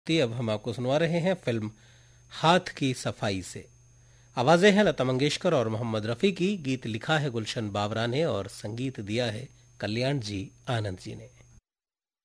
अब हम आपको सुनवा रहे हैं फिल्म हाथ की सफाई से। आवाजें हैं लता मंगेशकर और मोहम्मद रफी की। गीत लिखा है गुलशन बावरा ने और संगीत दिया है कल्याण जी आनंद जी ने।